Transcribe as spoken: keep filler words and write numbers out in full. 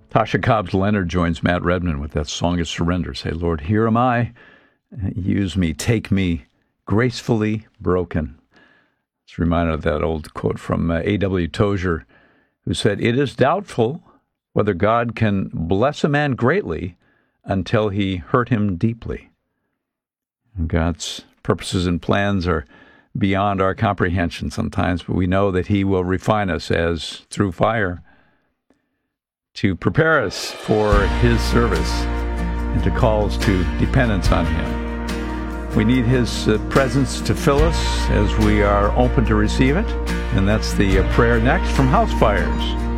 Tasha Cobbs Leonard joins Matt Redman with that song of surrender. Say, Lord, here am I. Use me, take me, gracefully broken. It's reminded of that old quote from uh, A W Tozer, who said, it is doubtful whether God can bless a man greatly until he hurt him deeply. And God's purposes and plans are beyond our comprehension sometimes, but we know that he will refine us as through fire to prepare us for his service and to call us to dependence on him. We need his uh, presence to fill us as we are open to receive it, and that's the uh, prayer next from House Fires.